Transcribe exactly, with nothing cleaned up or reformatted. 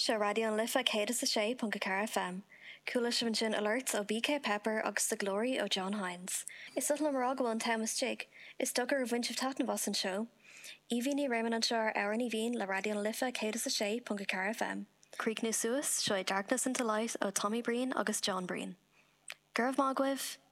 se radio an lifa céad is a sé punca car F M. Coola sin sin alerts ó B K Pepper agus The Glory ó John Hines. Is sut le maragwa an Thomas Jig, is dogur a vinch of tatna was an show. Evie ni Raymond an Shar Aaron Evine la radio an lifa céad is a sé punca car F M. Creek New Suis, show Darkness into Light ó Tommy Breen agus John Breen. Gurv Magwiv,